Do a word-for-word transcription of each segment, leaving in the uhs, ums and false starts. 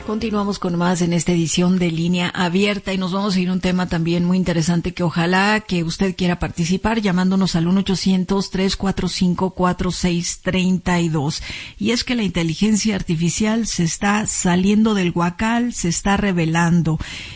Continuamos con más en esta edición de Línea Abierta y nos vamos a ir a un tema también muy interesante que ojalá que usted quiera participar llamándonos al uno ochocientos, tres cuatro cinco, cuatro seis tres dos. Y es que la inteligencia artificial se está saliendo del huacal, se está revelando.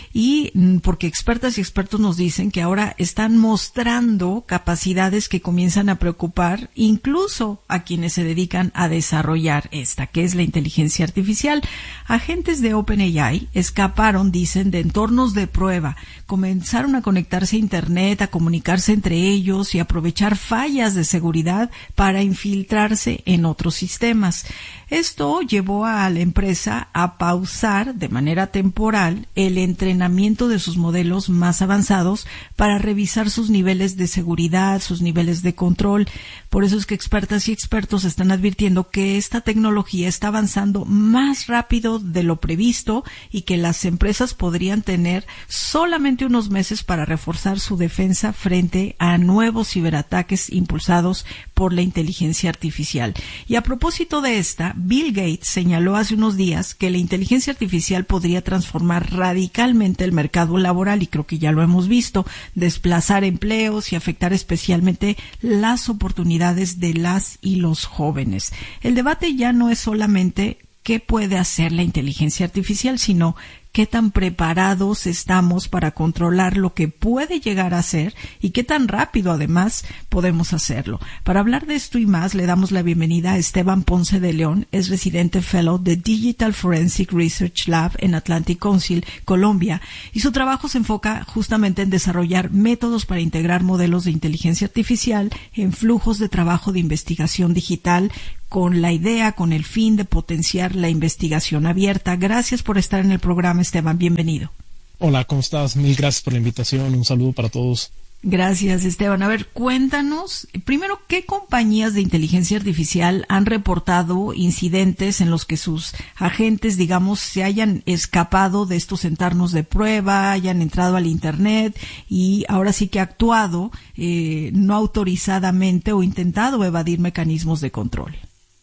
Y porque expertas y expertos nos dicen que ahora están mostrando capacidades que comienzan a preocupar incluso a quienes se dedican a desarrollar esta, que es la inteligencia artificial. Agentes de OpenAI escaparon, dicen, de entornos de prueba, comenzaron a conectarse a Internet, a comunicarse entre ellos y aprovechar fallas de seguridad para infiltrarse en otros sistemas. Esto llevó a la empresa a pausar de manera temporal el entrenamiento de sus modelos más avanzados para revisar sus niveles de seguridad, sus niveles de control. Por eso es que expertas y expertos están advirtiendo que esta tecnología está avanzando más rápido de lo previsto y que las empresas podrían tener solamente unos meses para reforzar su defensa frente a nuevos ciberataques impulsados por la inteligencia artificial. Y a propósito de esta, Bill Gates señaló hace unos días que la inteligencia artificial podría transformar radicalmente el mercado laboral, y creo que ya lo hemos visto, desplazar empleos y afectar especialmente las oportunidades de las y los jóvenes. El debate ya no es solamente qué puede hacer la inteligencia artificial, sino qué tan preparados estamos para controlar lo que puede llegar a ser y qué tan rápido además podemos hacerlo. Para hablar de esto y más, le damos la bienvenida a Esteban Ponce de León, es residente fellow de Digital Forensic Research Lab en Atlantic Council, Colombia, y su trabajo se enfoca justamente en desarrollar métodos para integrar modelos de inteligencia artificial en flujos de trabajo de investigación digital, con la idea, con el fin de potenciar la investigación abierta. Gracias por estar en el programa, Esteban. Bienvenido. Hola, ¿cómo estás? Mil gracias por la invitación. Un saludo para todos. Gracias, Esteban. A ver, cuéntanos, primero, ¿qué compañías de inteligencia artificial han reportado incidentes en los que sus agentes, digamos, se hayan escapado de estos entornos de prueba, hayan entrado al Internet y ahora sí que actuado eh, no autorizadamente o intentado evadir mecanismos de control?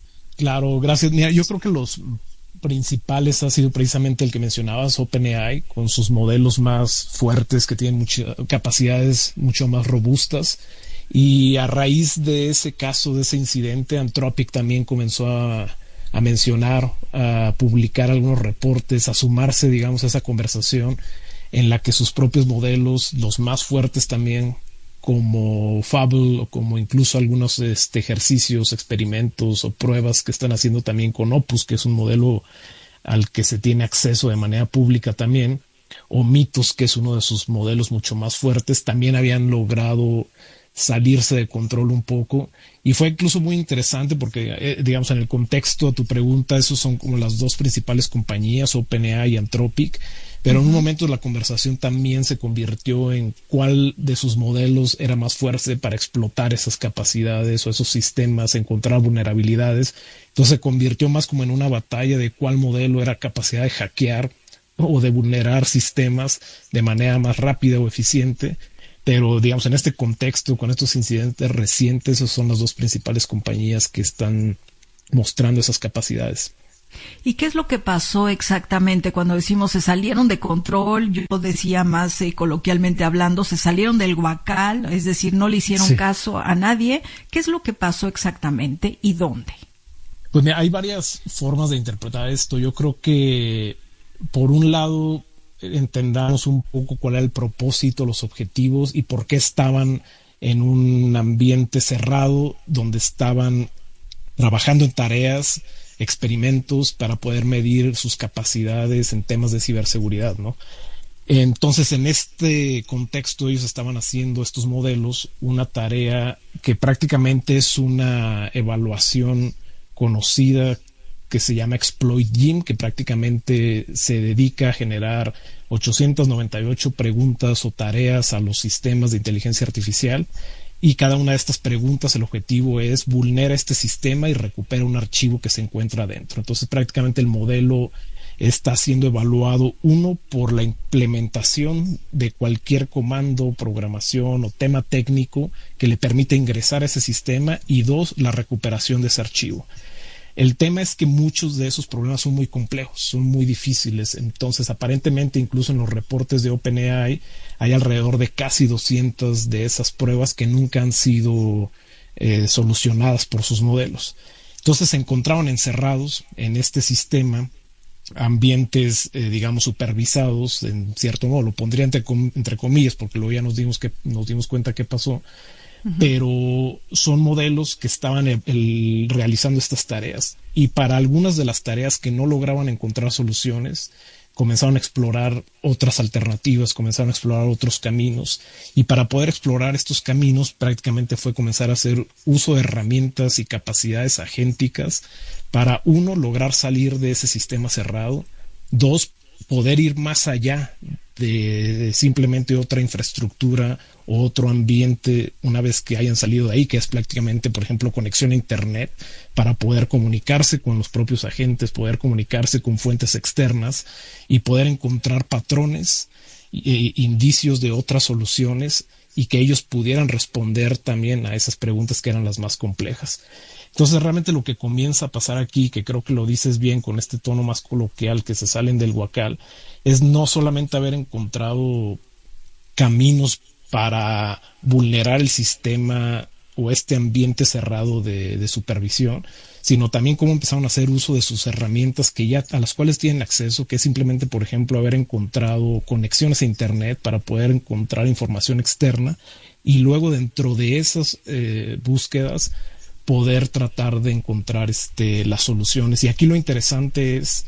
Claro, gracias. Mira, yo creo que los principales ha sido precisamente el que mencionabas, OpenAI, con sus modelos más fuertes que tienen muchas capacidades mucho más robustas. Y a raíz de ese caso, de ese incidente, Anthropic también comenzó a, a mencionar, a publicar algunos reportes, a sumarse, digamos, a esa conversación en la que sus propios modelos, los más fuertes también, como Fable o como incluso algunos este, ejercicios, experimentos o pruebas que están haciendo también con Opus, que es un modelo al que se tiene acceso de manera pública también, o Mythos, que es uno de sus modelos mucho más fuertes, también habían logrado salirse de control un poco. Y fue incluso muy interesante porque, eh, digamos, en el contexto a tu pregunta, esos son como las dos principales compañías, OpenAI y Anthropic, pero en un momento la conversación también se convirtió en cuál de sus modelos era más fuerte para explotar esas capacidades o esos sistemas, encontrar vulnerabilidades. Entonces se convirtió más como en una batalla de cuál modelo era capacidad de hackear o de vulnerar sistemas de manera más rápida o eficiente. Pero, digamos, en este contexto, con estos incidentes recientes, esas son las dos principales compañías que están mostrando esas capacidades. ¿Y qué es lo que pasó exactamente cuando decimos se salieron de control? Yo decía más eh, coloquialmente hablando, se salieron del huacal, es decir, no le hicieron sí. caso a nadie. ¿Qué es lo que pasó exactamente y dónde? Pues mira, hay varias formas de interpretar esto. Yo creo que, por un lado, entendamos un poco cuál era el propósito, los objetivos y por qué estaban en un ambiente cerrado donde estaban trabajando en tareas, experimentos para poder medir sus capacidades en temas de ciberseguridad, ¿no? Entonces, en este contexto, ellos estaban haciendo estos modelos, una tarea que prácticamente es una evaluación conocida que se llama Exploit Gym, que prácticamente se dedica a generar ochocientas noventa y ocho preguntas o tareas a los sistemas de inteligencia artificial, y cada una de estas preguntas, el objetivo es vulnera este sistema y recupera un archivo que se encuentra adentro. Entonces prácticamente el modelo está siendo evaluado, uno, por la implementación de cualquier comando, programación o tema técnico que le permita ingresar a ese sistema, y dos, la recuperación de ese archivo. El tema es que muchos de esos problemas son muy complejos, son muy difíciles. Entonces, aparentemente, incluso en los reportes de OpenAI, hay alrededor de casi doscientas de esas pruebas que nunca han sido eh, solucionadas por sus modelos. Entonces, se encontraron encerrados en este sistema ambientes, eh, digamos, supervisados, en cierto modo. Lo pondría entre, com entre comillas, porque luego ya nos dimos, que, nos dimos cuenta qué pasó. Uh-huh. Pero son modelos que estaban el, el, realizando estas tareas, y para algunas de las tareas que no lograban encontrar soluciones, comenzaron a explorar otras alternativas, comenzaron a explorar otros caminos, y para poder explorar estos caminos prácticamente fue comenzar a hacer uso de herramientas y capacidades agénticas para, uno, lograr salir de ese sistema cerrado, dos, poder ir más allá de, de simplemente otra infraestructura o otro ambiente una vez que hayan salido de ahí, que es prácticamente, por ejemplo, conexión a internet, para poder comunicarse con los propios agentes, poder comunicarse con fuentes externas y poder encontrar patrones e indicios de otras soluciones, y que ellos pudieran responder también a esas preguntas que eran las más complejas. Entonces, realmente lo que comienza a pasar aquí, que creo que lo dices bien con este tono más coloquial, que se salen del huacal, es no solamente haber encontrado caminos para vulnerar el sistema o este ambiente cerrado de, de supervisión, sino también cómo empezaron a hacer uso de sus herramientas que ya, a las cuales tienen acceso, que es simplemente, por ejemplo, haber encontrado conexiones a internet para poder encontrar información externa, y luego dentro de esas eh, búsquedas poder tratar de encontrar este, las soluciones. Y aquí lo interesante es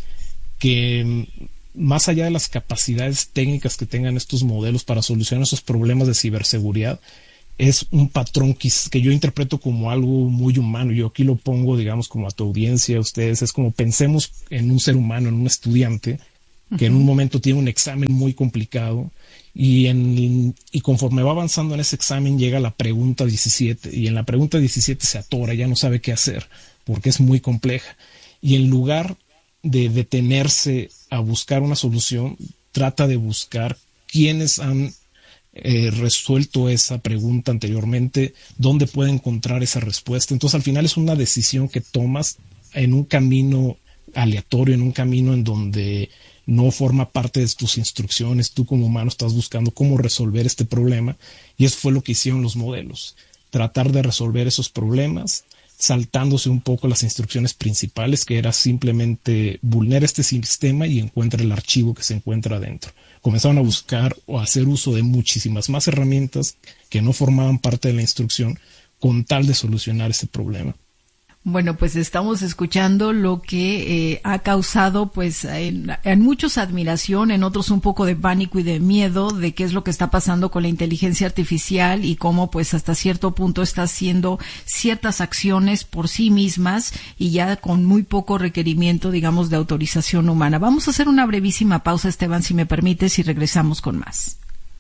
que, más allá de las capacidades técnicas que tengan estos modelos para solucionar esos problemas de ciberseguridad, es un patrón que, que yo interpreto como algo muy humano. Yo aquí lo pongo, digamos, como a tu audiencia, a ustedes, es como pensemos en un ser humano, en un estudiante que uh-huh. en un momento tiene un examen muy complicado, y, en, y conforme va avanzando en ese examen llega la pregunta diecisiete, y en la pregunta diecisiete se atora, ya no sabe qué hacer porque es muy compleja, y en lugar de detenerse a buscar una solución, trata de buscar quiénes han eh, resuelto esa pregunta anteriormente, dónde puede encontrar esa respuesta. Entonces, al final es una decisión que tomas en un camino aleatorio, en un camino en donde no forma parte de tus instrucciones. Tú como humano estás buscando cómo resolver este problema, y eso fue lo que hicieron los modelos, tratar de resolver esos problemas saltándose un poco las instrucciones principales, que era simplemente vulnera este sistema y encuentra el archivo que se encuentra adentro. Comenzaron a buscar o a hacer uso de muchísimas más herramientas que no formaban parte de la instrucción con tal de solucionar ese problema. Bueno, pues estamos escuchando lo que eh, ha causado, pues, en, en muchos admiración, en otros un poco de pánico y de miedo de qué es lo que está pasando con la inteligencia artificial, y cómo, pues, hasta cierto punto está haciendo ciertas acciones por sí mismas y ya con muy poco requerimiento, digamos, de autorización humana. Vamos a hacer una brevísima pausa, Esteban, si me permites, y regresamos con más.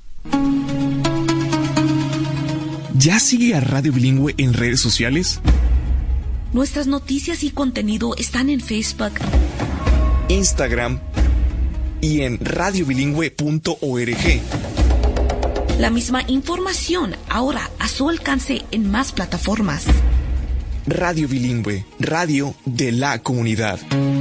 ¿Ya sigue a Radio Bilingüe en redes sociales? Nuestras noticias y contenido están en Facebook, Instagram y en radio bilingüe punto org. La misma información ahora a su alcance en más plataformas. Radio Bilingüe, radio de la comunidad.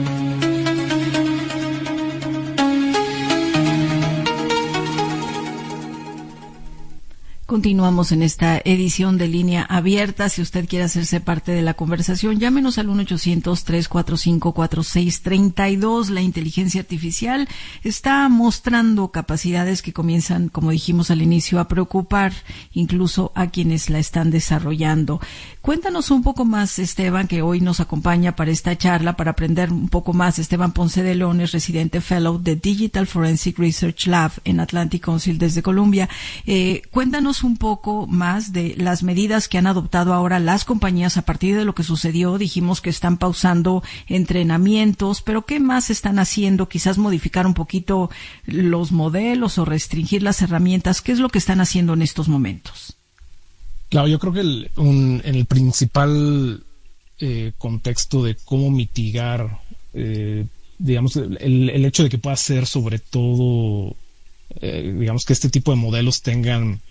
Continuamos en esta edición de Línea Abierta. Si usted quiere hacerse parte de la conversación, llámenos al uno ochocientos, tres cuatro cinco, cuatro seis tres dos. La inteligencia artificial está mostrando capacidades que comienzan, como dijimos al inicio, a preocupar incluso a quienes la están desarrollando. Cuéntanos un poco más, Esteban, que hoy nos acompaña para esta charla, para aprender un poco más. Esteban Ponce de León es residente fellow de Digital Forensic Research Lab en Atlantic Council desde Colombia. Eh, cuéntanos un poco más de las medidas que han adoptado ahora las compañías a partir de lo que sucedió. Dijimos que están pausando entrenamientos, pero ¿qué más están haciendo? Quizás modificar un poquito los modelos o restringir las herramientas. ¿Qué es lo que están haciendo en estos momentos? Claro, yo creo que el, un, en el principal eh, contexto de cómo mitigar, eh, digamos, el, el hecho de que pueda ser sobre todo, eh, digamos, que este tipo de modelos tengan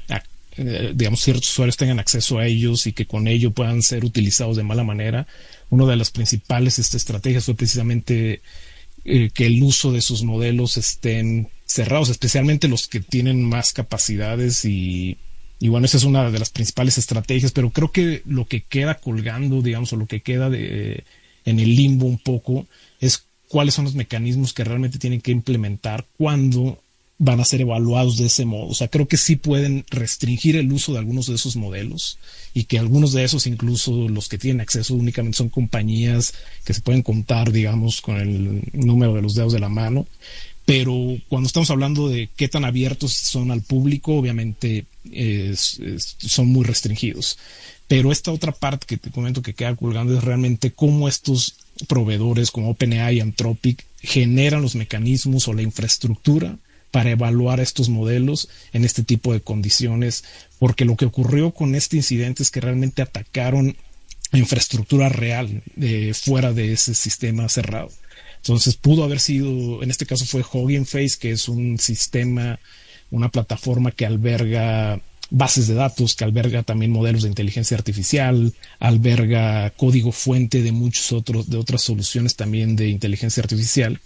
eh, digamos, ciertos usuarios tengan acceso a ellos y que con ello puedan ser utilizados de mala manera. Una de las principales este, estrategias fue precisamente eh, que el uso de sus modelos estén cerrados, especialmente los que tienen más capacidades y, y bueno, esa es una de las principales estrategias, pero creo que lo que queda colgando, digamos, o lo que queda de, en el limbo un poco es cuáles son los mecanismos que realmente tienen que implementar cuando van a ser evaluados de ese modo. O sea, creo que sí pueden restringir el uso de algunos de esos modelos y que algunos de esos, incluso los que tienen acceso únicamente son compañías que se pueden contar, digamos, con el número de los dedos de la mano. Pero cuando estamos hablando de qué tan abiertos son al público, obviamente es, es, son muy restringidos. Pero esta otra parte que te comento que queda colgando es realmente cómo estos proveedores como OpenAI y Anthropic generan los mecanismos o la infraestructura para evaluar estos modelos en este tipo de condiciones, porque lo que ocurrió con este incidente es que realmente atacaron infraestructura real de fuera de ese sistema cerrado. Entonces pudo haber sido, en este caso fue Hugging Face, que es un sistema, una plataforma que alberga bases de datos, que alberga también modelos de inteligencia artificial, alberga código fuente de muchos otros, de otras soluciones también de inteligencia artificial.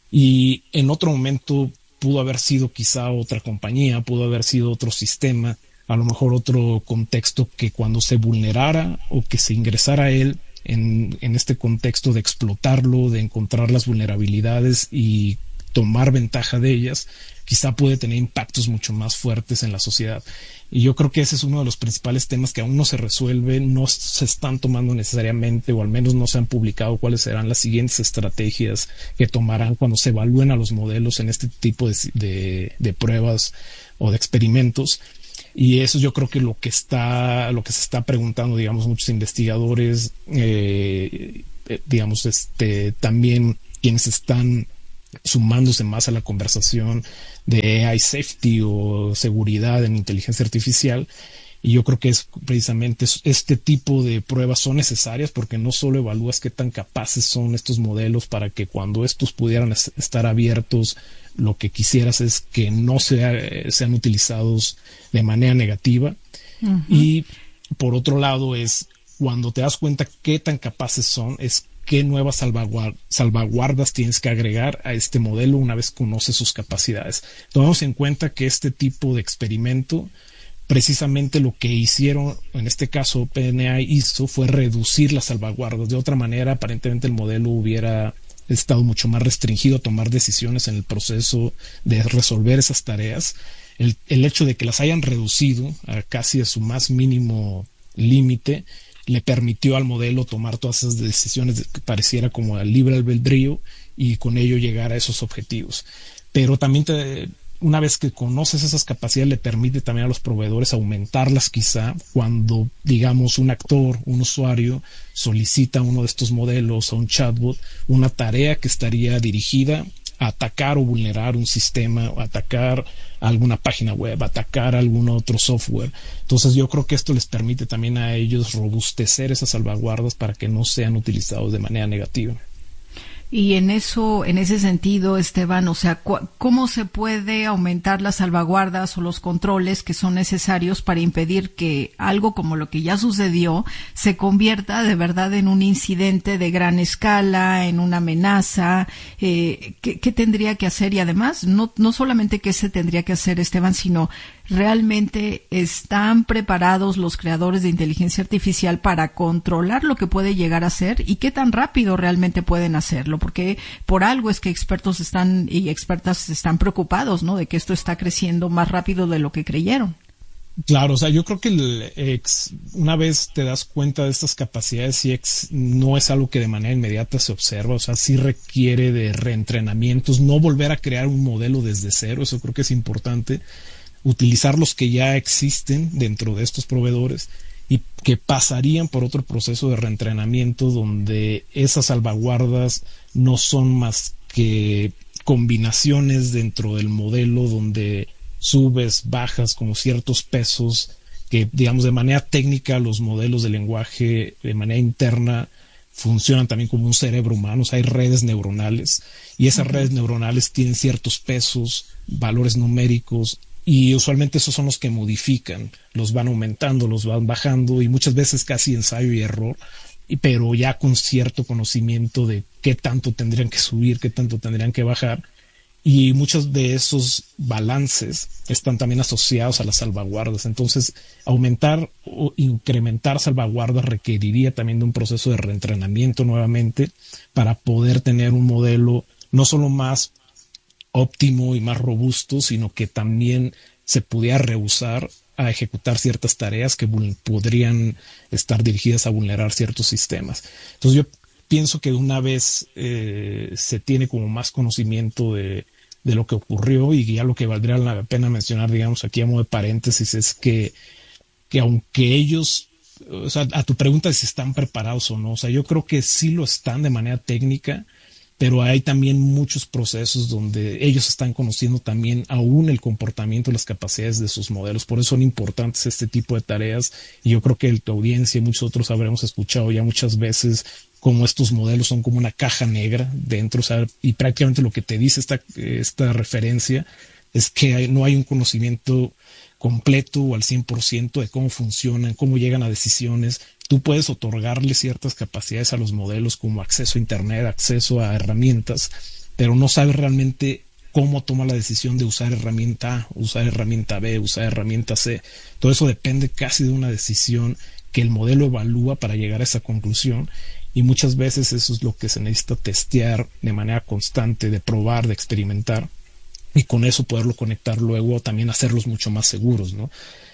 Y en otro momento pudo haber sido quizá otra compañía, pudo haber sido otro sistema, a lo mejor otro contexto que cuando se vulnerara o que se ingresara a él en, en este contexto de explotarlo, de encontrar las vulnerabilidades y tomar ventaja de ellas, quizá puede tener impactos mucho más fuertes en la sociedad. Y yo creo que ese es uno de los principales temas que aún no se resuelven, no se están tomando necesariamente, o al menos no se han publicado cuáles serán las siguientes estrategias que tomarán cuando se evalúen a los modelos en este tipo de, de, de pruebas o de experimentos. Y eso yo creo que lo que está, lo que se está preguntando, digamos, muchos investigadores, eh, digamos, este, también quienes están sumándose más a la conversación de A I safety o seguridad en inteligencia artificial. Y yo creo que es precisamente este tipo de pruebas son necesarias porque no solo evalúas qué tan capaces son estos modelos para que cuando estos pudieran estar abiertos, lo que quisieras es que no sea, sean utilizados de manera negativa. Uh-huh. Y por otro lado es cuando te das cuenta qué tan capaces son, es qué nuevas salvaguard- salvaguardas tienes que agregar a este modelo una vez conoces sus capacidades. Tomamos en cuenta que este tipo de experimento, precisamente lo que hicieron, en este caso OpenAI hizo, fue reducir las salvaguardas. De otra manera, aparentemente el modelo hubiera estado mucho más restringido a tomar decisiones en el proceso de resolver esas tareas. El, el hecho de que las hayan reducido a casi a su más mínimo límite le permitió al modelo tomar todas esas decisiones que pareciera como al libre albedrío y con ello llegar a esos objetivos. Pero también te, una vez que conoces esas capacidades le permite también a los proveedores aumentarlas quizá cuando, digamos, un actor, un usuario solicita uno de estos modelos o un chatbot, una tarea que estaría dirigida a atacar o vulnerar un sistema, o atacar alguna página web, atacar algún otro software. Entonces yo creo que esto les permite también a ellos robustecer esas salvaguardas para que no sean utilizados de manera negativa. Y en eso, en ese sentido, Esteban, o sea, ¿cómo se puede aumentar las salvaguardas o los controles que son necesarios para impedir que algo como lo que ya sucedió se convierta de verdad en un incidente de gran escala, en una amenaza? Eh, ¿qué, qué tendría que hacer? Y además, no, no solamente qué se tendría que hacer, Esteban, sino ¿realmente están preparados los creadores de inteligencia artificial para controlar lo que puede llegar a ser y qué tan rápido realmente pueden hacerlo? Porque por algo es que expertos están y expertas están preocupados, ¿no?, de que esto está creciendo más rápido de lo que creyeron. Claro, o sea, yo creo que el ex, una vez te das cuenta de estas capacidades, sí ex, no es algo que de manera inmediata se observa, o sea, sí requiere de reentrenamientos, no volver a crear un modelo desde cero, eso creo que es importante. Utilizar los que ya existen dentro de estos proveedores y que pasarían por otro proceso de reentrenamiento donde esas salvaguardas no son más que combinaciones dentro del modelo donde subes, bajas como ciertos pesos que, digamos, de manera técnica los modelos de lenguaje de manera interna funcionan también como un cerebro humano, o sea, hay redes neuronales y esas uh-huh. redes neuronales tienen ciertos pesos, valores numéricos y usualmente esos son los que modifican, los van aumentando, los van bajando y muchas veces casi ensayo y error, y, pero ya con cierto conocimiento de qué tanto tendrían que subir, qué tanto tendrían que bajar. Y muchos de esos balances están también asociados a las salvaguardas. Entonces, aumentar o incrementar salvaguardas requeriría también de un proceso de reentrenamiento nuevamente para poder tener un modelo no solo más óptimo y más robusto, sino que también se pudiera rehusar a ejecutar ciertas tareas que podrían estar dirigidas a vulnerar ciertos sistemas. Entonces, yo pienso que una vez eh, se tiene como más conocimiento de de lo que ocurrió, y ya lo que valdría la pena mencionar, digamos, aquí a modo de paréntesis, es que, que aunque ellos, o sea, a tu pregunta de si están preparados o no, o sea, yo creo que sí lo están de manera técnica, pero hay también muchos procesos donde ellos están conociendo también aún el comportamiento y las capacidades de sus modelos. Por eso son importantes este tipo de tareas, y yo creo que tu audiencia y muchos otros habremos escuchado ya muchas veces como estos modelos son como una caja negra dentro, o sea, y prácticamente lo que te dice esta, esta referencia es que hay, no hay un conocimiento completo o al cien por ciento de cómo funcionan, cómo llegan a decisiones. Tú puedes otorgarle ciertas capacidades a los modelos como acceso a internet, acceso a herramientas, pero no sabes realmente cómo toma la decisión de usar herramienta A, usar herramienta B, usar herramienta C. Todo eso depende casi de una decisión que el modelo evalúa para llegar a esa conclusión. Y muchas veces eso es lo que se necesita testear de manera constante, de probar, de experimentar, y con eso poderlo conectar luego, también hacerlos mucho más seguros, ¿no?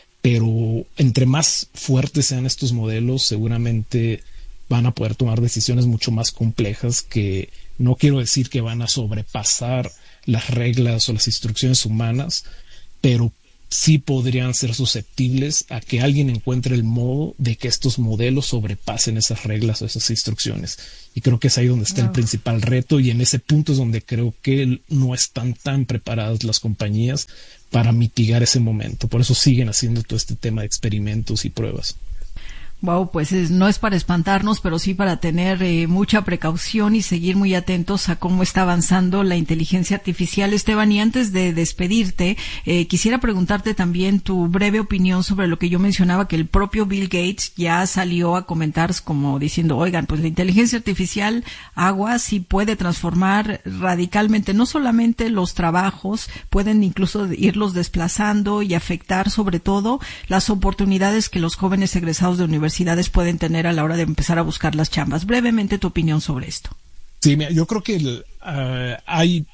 Pero entre más fuertes sean estos modelos, seguramente van a poder tomar decisiones mucho más complejas que no quiero decir que van a sobrepasar las reglas o las instrucciones humanas, pero sí podrían ser susceptibles a que alguien encuentre el modo de que estos modelos sobrepasen esas reglas o esas instrucciones. Y creo que es ahí donde está wow. el principal reto, y en ese punto es donde creo que no están tan preparadas las compañías para mitigar ese momento. Por eso siguen haciendo todo este tema de experimentos y pruebas. Wow, pues es, no es para espantarnos, pero sí para tener eh, mucha precaución y seguir muy atentos a cómo está avanzando la inteligencia artificial. Esteban, y antes de despedirte, eh, quisiera preguntarte también tu breve opinión sobre lo que yo mencionaba, que el propio Bill Gates ya salió a comentar como diciendo, oigan, pues la inteligencia artificial, agua, sí puede transformar radicalmente, no solamente los trabajos, pueden incluso irlos desplazando y afectar sobre todo las oportunidades que los jóvenes egresados de universidades pueden tener a la hora de empezar a buscar las chambas. Brevemente tu opinión sobre esto. Sí, mira, yo creo que el, uh, hay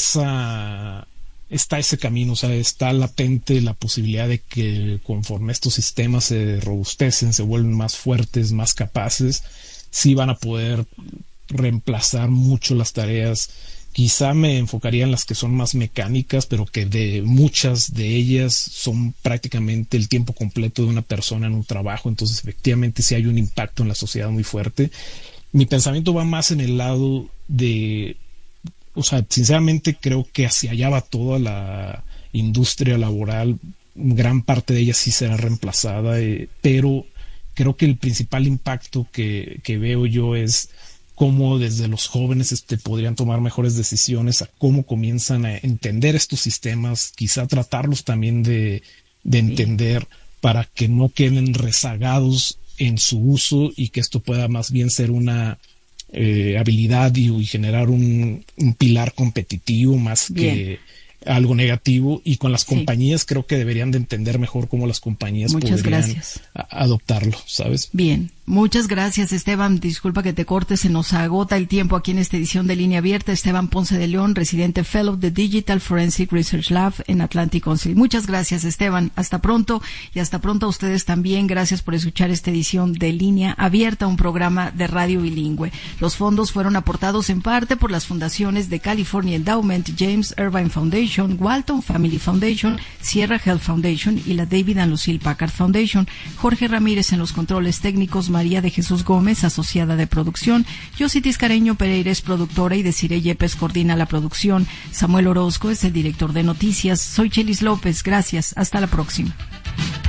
esa está ese camino, o sea, está latente la posibilidad de que conforme estos sistemas se robustecen, se vuelven más fuertes, más capaces, sí van a poder reemplazar mucho las tareas. Quizá me enfocaría en las que son más mecánicas, pero que de muchas de ellas son prácticamente el tiempo completo de una persona en un trabajo. Entonces, efectivamente, sí hay un impacto en la sociedad muy fuerte. Mi pensamiento va más en el lado de, o sea, sinceramente creo que hacia allá va toda la industria laboral. Gran parte de ella sí será reemplazada, eh, pero creo que el principal impacto que, que veo yo es cómo desde los jóvenes este, podrían tomar mejores decisiones, a cómo comienzan a entender estos sistemas, quizá tratarlos también de, de entender para que no queden rezagados en su uso y que esto pueda más bien ser una eh, habilidad y, y generar un, un pilar competitivo más bien que algo negativo. Y con las compañías sí. creo que deberían de entender mejor cómo las compañías Muchas podrían gracias. a- adoptarlo, ¿sabes? Bien. Muchas gracias, Esteban. Disculpa que te corte, se nos agota el tiempo aquí en esta edición de Línea Abierta. Esteban Ponce de León, residente Fellow de Digital Forensic Research Lab en Atlantic Council. Muchas gracias, Esteban. Hasta pronto, y hasta pronto a ustedes también. Gracias por escuchar esta edición de Línea Abierta, un programa de radio bilingüe. Los fondos fueron aportados en parte por las fundaciones de California Endowment, James Irvine Foundation, Walton Family Foundation, Sierra Health Foundation y la David and Lucille Packard Foundation. Jorge Ramírez en los controles técnicos, María de Jesús Gómez, asociada de producción, Yossi Tiscareño Pereira es productora y Desiree Yepes coordina la producción. Samuel Orozco es el director de noticias. Soy Chelis López. Gracias. Hasta la próxima.